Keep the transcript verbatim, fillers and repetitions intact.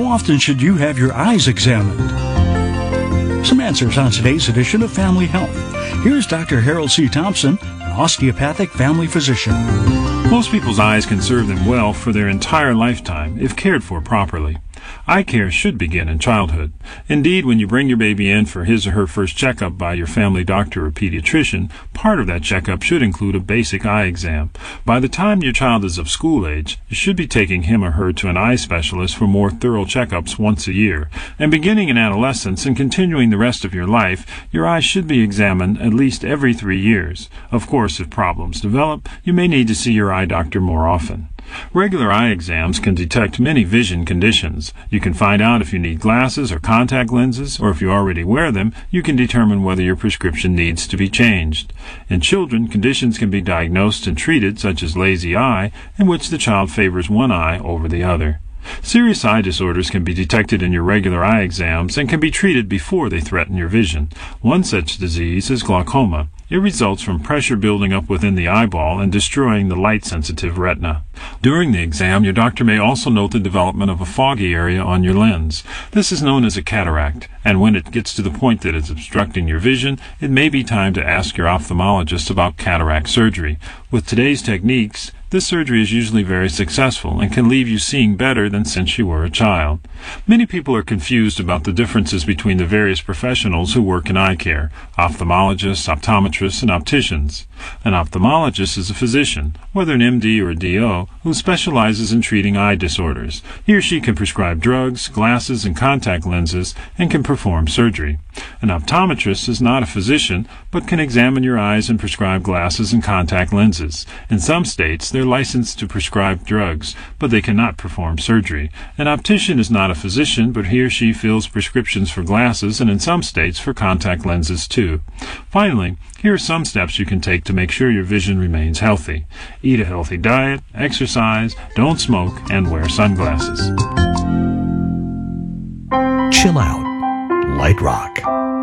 often should you have your eyes examined? Some answers on today's edition of Family Health. Here's Doctor Harold C. Thompson, an osteopathic family physician. Most people's eyes can serve them well for their entire lifetime if cared for properly. Eye care should begin in childhood. Indeed, when you bring your baby in for his or her first checkup by your family doctor or pediatrician, part of that checkup should include a basic eye exam. By the time your child is of school age, you should be taking him or her to an eye specialist for more thorough checkups once a year. And beginning in adolescence and continuing the rest of your life, your eyes should be examined at least every three years. Of course, if problems develop, you may need to see your eye doctor more often. Regular eye exams can detect many vision conditions. You can find out if you need glasses or contact lenses, or if you already wear them, you can determine whether your prescription needs to be changed. In children, conditions can be diagnosed and treated, such as lazy eye, in which the child favors one eye over the other. Serious eye disorders can be detected in your regular eye exams and can be treated before they threaten your vision. One such disease is glaucoma. It results from pressure building up within the eyeball and destroying the light-sensitive retina. During the exam, your doctor may also note the development of a foggy area on your lens. This is known as a cataract, and when it gets to the point that it's obstructing your vision, it may be time to ask your ophthalmologist about cataract surgery. With today's techniques, this surgery is usually very successful and can leave you seeing better than since you were a child. Many people are confused about the differences between the various professionals who work in eye care: ophthalmologists, optometrists, and opticians. An ophthalmologist is a physician, whether an M D or a D O, who specializes in treating eye disorders. He or she can prescribe drugs, glasses, and contact lenses, and can perform surgery. An optometrist is not a physician, but can examine your eyes and prescribe glasses and contact lenses. In some states, they're licensed to prescribe drugs, but they cannot perform surgery. An optician is not a physician, but he or she fills prescriptions for glasses, and in some states for contact lenses too. Finally, here are some steps you can take to make sure your vision remains healthy. Eat a healthy diet, exercise, don't smoke, and wear sunglasses. Chill out. Light rock.